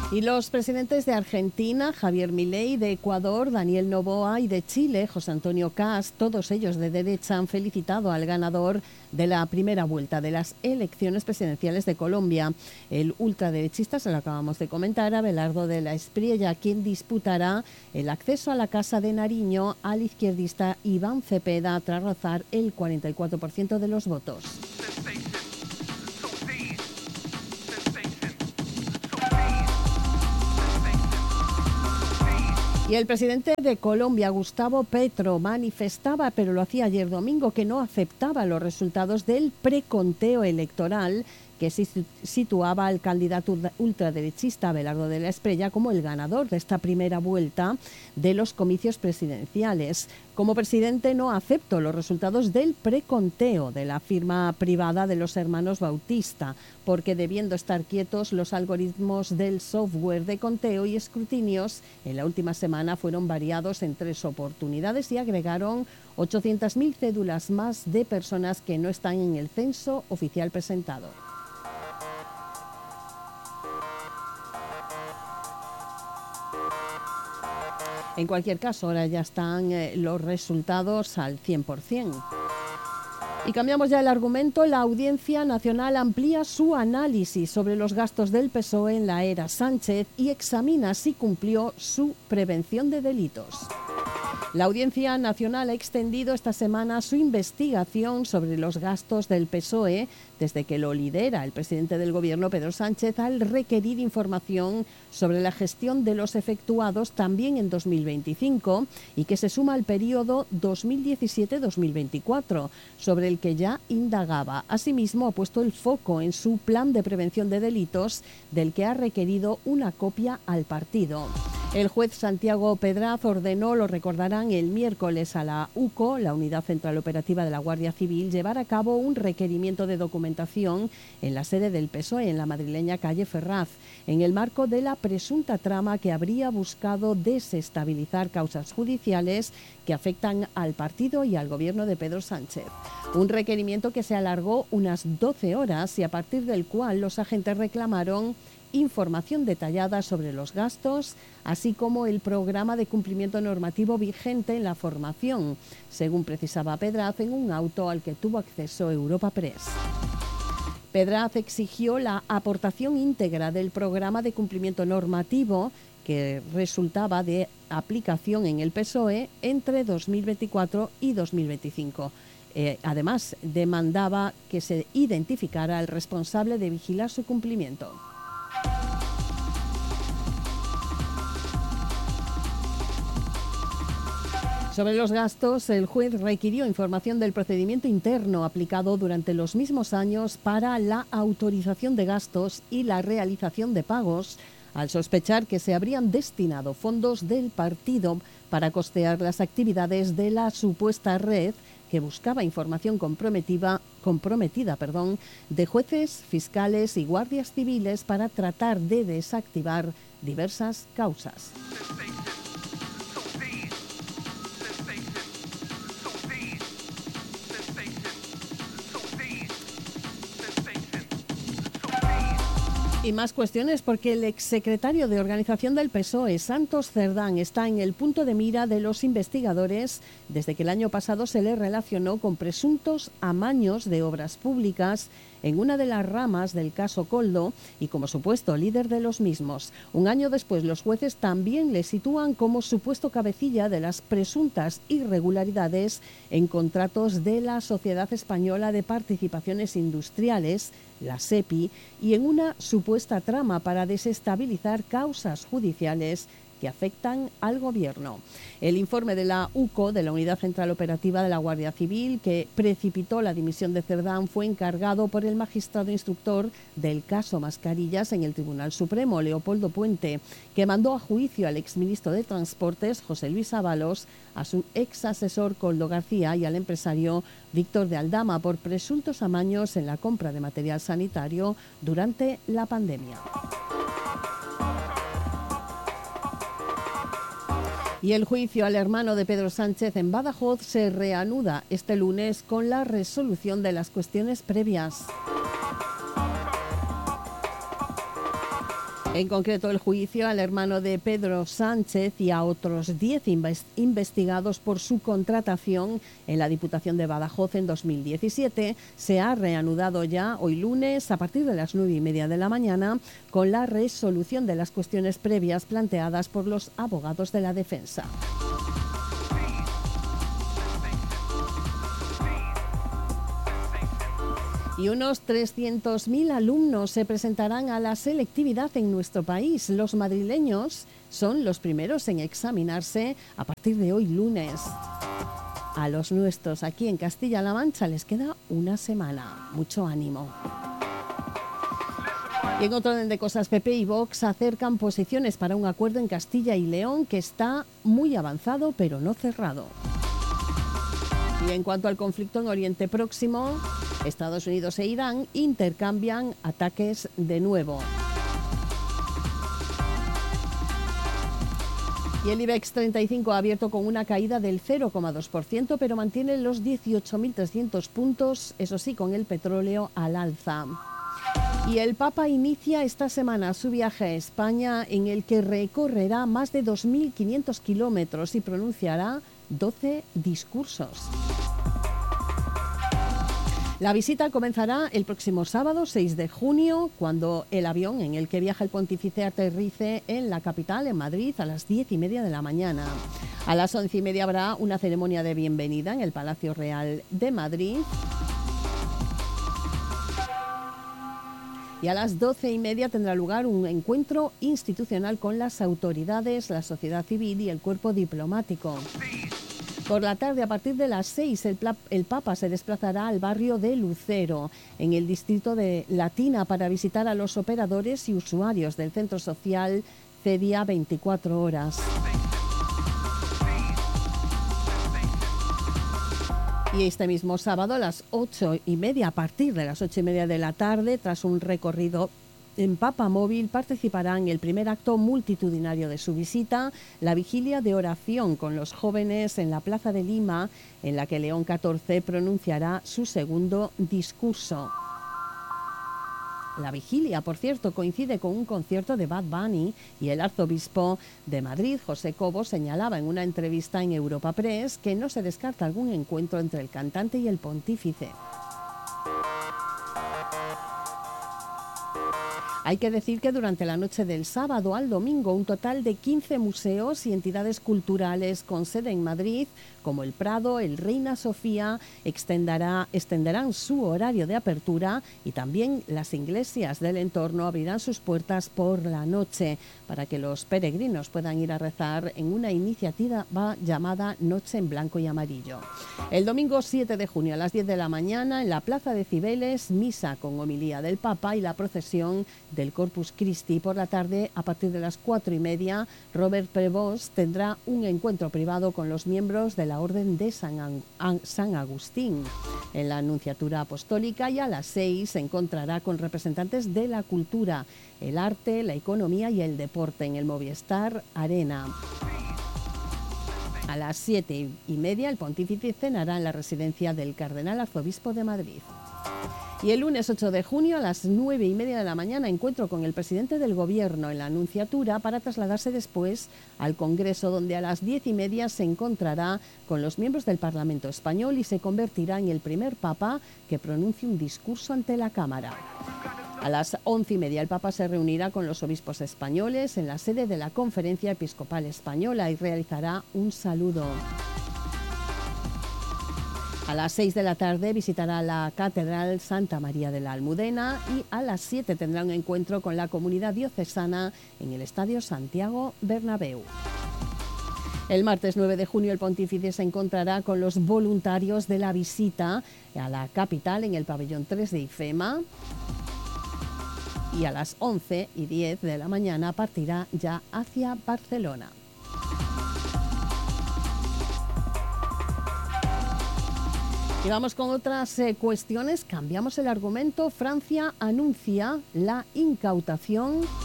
Y los presidentes de Argentina, Javier Milei, de Ecuador, Daniel Noboa, y de Chile, José Antonio Kast, todos ellos de derecha, han felicitado al ganador de la primera vuelta de las elecciones presidenciales de Colombia. El ultraderechista, se lo acabamos de comentar, Abelardo de la Espriella, quien disputará el acceso a la Casa de Nariño al izquierdista Iván Cepeda tras rozar el 44% de los votos. Y el presidente de Colombia, Gustavo Petro, manifestaba, pero lo hacía ayer domingo, que no aceptaba los resultados del preconteo electoral que situaba al candidato ultraderechista Abelardo de la Espriella como el ganador de esta primera vuelta de los comicios presidenciales. Como presidente no acepto los resultados del preconteo de la firma privada de los hermanos Bautista, porque debiendo estar quietos los algoritmos del software de conteo y escrutinios en la última semana fueron variados en 3 oportunidades y agregaron 800.000 cédulas más de personas que no están en el censo oficial presentado. En cualquier caso, ahora ya están los resultados al 100%. Y cambiamos ya el argumento. La Audiencia Nacional amplía su análisis sobre los gastos del PSOE en la era Sánchez y examina si cumplió su prevención de delitos. La Audiencia Nacional ha extendido esta semana su investigación sobre los gastos del PSOE desde que lo lidera el presidente del Gobierno, Pedro Sánchez, al requerir información sobre la gestión de los efectuados también en 2025 y que se suma al periodo 2017-2024, sobre el que ya indagaba. Asimismo, ha puesto el foco en su plan de prevención de delitos, del que ha requerido una copia al partido. El juez Santiago Pedraz ordenó, lo recordarán, el miércoles a la UCO, la Unidad Central Operativa de la Guardia Civil, llevar a cabo un requerimiento de documentación en la sede del PSOE, en la madrileña calle Ferraz, en el marco de la presunta trama que habría buscado desestabilizar causas judiciales que afectan al partido y al gobierno de Pedro Sánchez. Un requerimiento que se alargó unas 12 horas y a partir del cual los agentes reclamaron información detallada sobre los gastos, así como el programa de cumplimiento normativo vigente en la formación, según precisaba Pedraz en un auto al que tuvo acceso Europa Press. Pedraz exigió la aportación íntegra del programa de cumplimiento normativo que resultaba de aplicación en el PSOE entre 2024 y 2025. Además, demandaba que se identificara al responsable de vigilar su cumplimiento. Sobre los gastos, el juez requirió información del procedimiento interno aplicado durante los mismos años para la autorización de gastos y la realización de pagos, al sospechar que se habrían destinado fondos del partido para costear las actividades de la supuesta red que buscaba información comprometida de jueces, fiscales y guardias civiles para tratar de desactivar diversas causas. Y más cuestiones, porque el exsecretario de Organización del PSOE, Santos Cerdán, está en el punto de mira de los investigadores desde que el año pasado se le relacionó con presuntos amaños de obras públicas en una de las ramas del caso Koldo y como supuesto líder de los mismos. Un año después, los jueces también le sitúan como supuesto cabecilla de las presuntas irregularidades en contratos de la Sociedad Española de Participaciones Industriales, la SEPI, y en una supuesta trama para desestabilizar causas judiciales que afectan al Gobierno. El informe de la UCO, de la Unidad Central Operativa de la Guardia Civil, que precipitó la dimisión de Cerdán, fue encargado por el magistrado instructor del caso Mascarillas en el Tribunal Supremo, Leopoldo Puente, que mandó a juicio al exministro de Transportes, José Luis Ábalos, a su ex asesor Koldo García y al empresario Víctor de Aldama por presuntos amaños en la compra de material sanitario durante la pandemia. Y el juicio al hermano de Pedro Sánchez en Badajoz se reanuda este lunes con la resolución de las cuestiones previas. En concreto, el juicio al hermano de Pedro Sánchez y a otros 10 investigados por su contratación en la Diputación de Badajoz en 2017 se ha reanudado ya hoy lunes a partir de las 9:30 de la mañana con la resolución de las cuestiones previas planteadas por los abogados de la defensa. Y unos 300.000 alumnos se presentarán a la selectividad en nuestro país. Los madrileños son los primeros en examinarse a partir de hoy lunes. A los nuestros aquí en Castilla-La Mancha les queda una semana. Mucho ánimo. Y en otro orden de cosas, PP y Vox acercan posiciones para un acuerdo en Castilla y León que está muy avanzado pero no cerrado. Y en cuanto al conflicto en Oriente Próximo, Estados Unidos e Irán intercambian ataques de nuevo. Y el IBEX 35 ha abierto con una caída del 0,2%, pero mantiene los 18.300 puntos, eso sí, con el petróleo al alza. Y el Papa inicia esta semana su viaje a España, en el que recorrerá más de 2.500 kilómetros y pronunciará 12 discursos. La visita comenzará el próximo sábado, 6 de junio, cuando el avión en el que viaja el pontífice aterrice en la capital, en Madrid, a las 10:30 de la mañana. A las 11:30 habrá una ceremonia de bienvenida en el Palacio Real de Madrid. Y a las 12:30 tendrá lugar un encuentro institucional con las autoridades, la sociedad civil y el cuerpo diplomático. Por la tarde, a partir de las 6, el Papa se desplazará al barrio de Lucero, en el distrito de Latina, para visitar a los operadores y usuarios del centro social CEDIA 24 horas. Y este mismo sábado, a las 8:30, a partir de las 8:30 de la tarde, tras un recorrido en Papamóvil, participará en el primer acto multitudinario de su visita, la vigilia de oración con los jóvenes en la Plaza de Lima, en la que León XIV pronunciará su segundo discurso. La vigilia, por cierto, coincide con un concierto de Bad Bunny, y el arzobispo de Madrid, José Cobo, señalaba en una entrevista en Europa Press que no se descarta algún encuentro entre el cantante y el pontífice. Hay que decir que durante la noche del sábado al domingo, un total de 15 museos y entidades culturales con sede en Madrid, como el Prado, el Reina Sofía, extenderán su horario de apertura, y también las iglesias del entorno abrirán sus puertas por la noche para que los peregrinos puedan ir a rezar en una iniciativa llamada Noche en Blanco y Amarillo. El domingo 7 de junio a las 10 de la mañana, en la Plaza de Cibeles, misa con homilía del Papa y la procesión del Corpus Christi. Por la tarde, a partir de las 4:30, Robert Prevost tendrá un encuentro privado con los miembros de la Orden de San Agustín en la Nunciatura Apostólica, y a las 6 se encontrará con representantes de la cultura, el arte, la economía y el deporte en el Movistar Arena. A las 7:30, el pontífice cenará en la residencia del Cardenal Arzobispo de Madrid. Y el lunes 8 de junio a las 9:30 de la mañana, encuentro con el presidente del Gobierno en la Nunciatura, para trasladarse después al Congreso, donde a las 10:30 se encontrará con los miembros del Parlamento español y se convertirá en el primer papa que pronuncie un discurso ante la Cámara. A las 11:30 el Papa se reunirá con los obispos españoles en la sede de la Conferencia Episcopal Española y realizará un saludo. A las 6 de la tarde visitará la Catedral Santa María de la Almudena, y a las 7 tendrá un encuentro con la comunidad diocesana en el Estadio Santiago Bernabéu. El martes 9 de junio el pontífice se encontrará con los voluntarios de la visita a la capital en el pabellón 3 de IFEMA, y a las 11:10 de la mañana partirá ya hacia Barcelona. Y vamos con otras cuestiones. Cambiamos el argumento. Francia anuncia la incautación